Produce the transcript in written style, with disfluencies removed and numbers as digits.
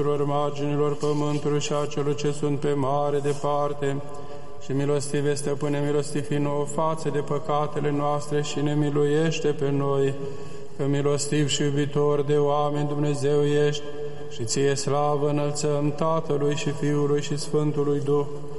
marginilor pământului și a celor ce sunt pe mare departe, și milostive, Stăpâne, milostivi nouă față de păcatele noastre și ne miluiește pe noi, că milostiv și iubitor de oameni Dumnezeu ești, și ție slavă înălțăm Tatălui și Fiului și Sfântului Duh,